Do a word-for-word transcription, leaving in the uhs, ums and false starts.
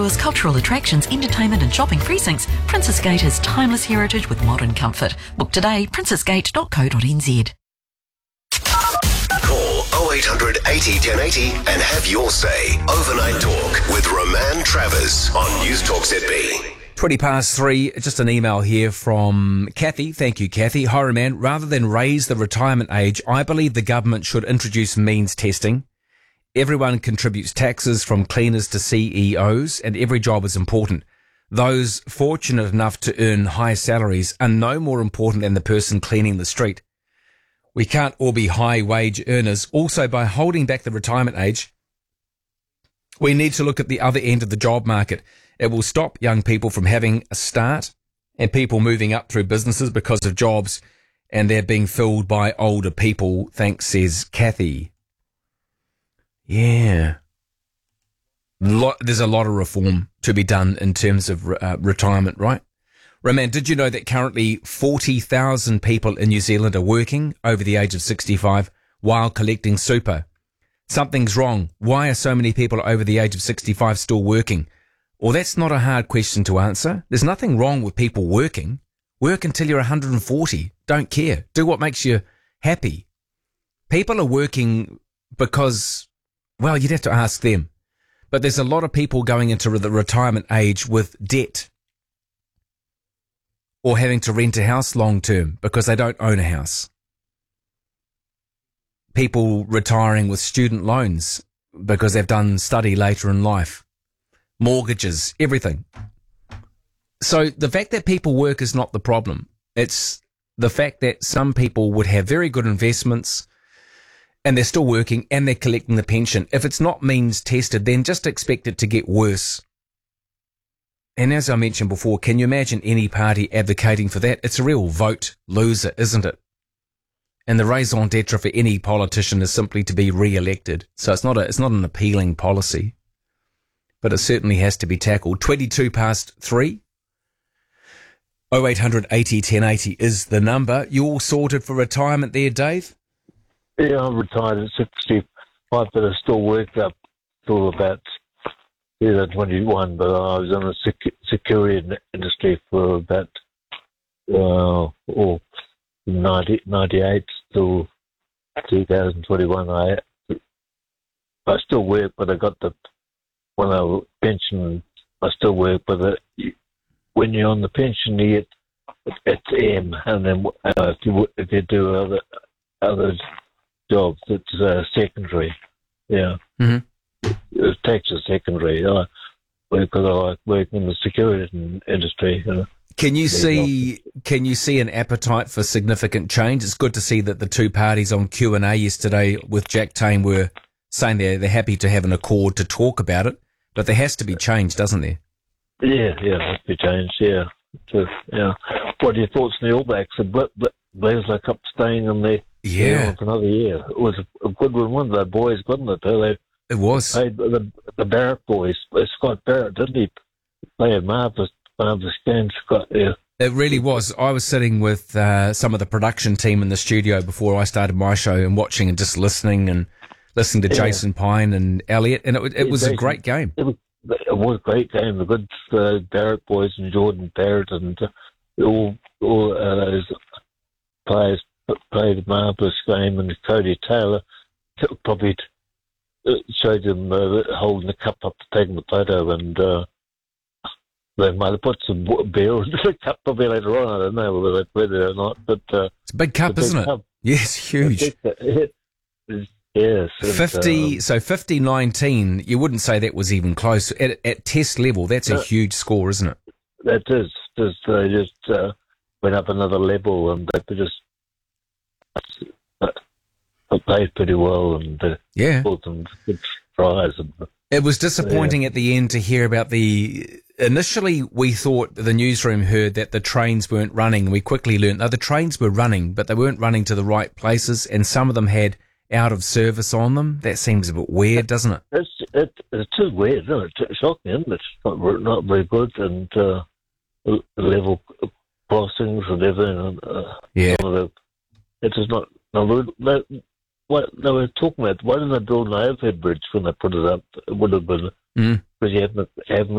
tours, cultural attractions, entertainment and shopping precincts, Princess Gate has timeless heritage with modern comfort. Book today, princess gate dot co dot n z. Call oh eight hundred eighty ten eighty and have your say. Overnight Talk with Roman Travers on News Talk Z B. twenty past three, just an email here from Kathy. Thank you, Kathy. Hi, Roman. Rather than raise the retirement age, I believe the government should introduce means testing. Everyone contributes taxes from cleaners to C E Os, and every job is important. Those fortunate enough to earn high salaries are no more important than the person cleaning the street. We can't all be high wage earners. Also, by holding back the retirement age, we need to look at the other end of the job market. It will stop young people from having a start and people moving up through businesses because of jobs, and they're being filled by older people. Thanks, says Kathy. Yeah. Lot, there's a lot of reform to be done in terms of uh, retirement, right? Roman, did you know that currently forty thousand people in New Zealand are working over the age of sixty-five while collecting super? Something's wrong. Why are so many people over the age of sixty-five still working? Well, that's not a hard question to answer. There's nothing wrong with people working. Work until you're one hundred forty. Don't care. Do what makes you happy. People are working because, well, you'd have to ask them. But there's a lot of people going into the retirement age with debt or having to rent a house long term because they don't own a house. People retiring with student loans because they've done study later in life. Mortgages, everything. So the fact that people work is not the problem. It's the fact that some people would have very good investments and they're still working and they're collecting the pension. If it's not means tested, then just expect it to get worse. And as I mentioned before, can you imagine any party advocating for that? It's a real vote loser, isn't it? And the raison d'etre for any politician is simply to be re-elected. So it's not a, it's not an appealing policy, but it certainly has to be tackled. twenty-two past three. oh eight hundred eighty ten eighty is the number. You all sorted for retirement there, Dave? Yeah, I'm retired at sixty-five, but I still work up till about yeah, twenty-one, but I was in the sec- security industry for about uh, oh, ninety, ninety-eight till two thousand twenty-one. I I still work, but I got the, when I was pension, I still work, but the, when you're on the pension, you get, it's M, and then uh, if, you, if you do other other jobs, it's uh, secondary. Yeah. Mm-hmm. It takes a secondary. Uh, because I like working in the security industry. You know. Can you see? Can you see an appetite for significant change? It's good to see that the two parties on Q and A yesterday with Jack Tame were saying they're they're happy to have an accord to talk about it, but there has to be change, doesn't there? Yeah, yeah, it has to be changed. Yeah, so, yeah. What are your thoughts on the All Blacks? The Bledisloe Cup staying in there. Yeah, yeah for another year. It was a good one. One of the boys, wasn't it? They, it was. They, the, the Barrett boys, Scott Barrett, didn't he? Play a marvellous, marvellous game, Scott. Yeah. It really was. I was sitting with uh, some of the production team in the studio before I started my show and watching and just listening and listening to yeah. Jason Pine and Elliot, and it, it yeah, was Jason, a great game. It was, it was a great game. The good uh, Barrett boys and Jordan Barrett and uh, all all uh, those players played a marvellous game, and Cody Taylor probably showed them uh, holding the cup up to taking the photo, and uh, they might have put some beer into the cup probably later on. I don't know whether whether or not, but uh, it's a big cup, isn't it? Cup. Yes, huge. Yes, fifty. Um, so fifty nineteen. You wouldn't say that was even close at, at test level. That's a no, huge score, isn't it? That is. Just they just uh, went up another level, and they just uh, played pretty well, and uh, yeah, pulled some good tries. And, it was disappointing yeah. at the end to hear about the. Initially, we thought the newsroom heard that the trains weren't running. We quickly learned that the trains were running, but they weren't running to the right places, and some of them had out of service on them. That seems a bit weird, doesn't it? It's it, it's too weird. No, it's shocking, isn't it? It's not not very good, and uh, level crossings and everything. Uh, yeah, the, it is not. No, they, what they were talking about. Why didn't they build an overhead bridge when they put it up? It would have been because mm. you haven't haven't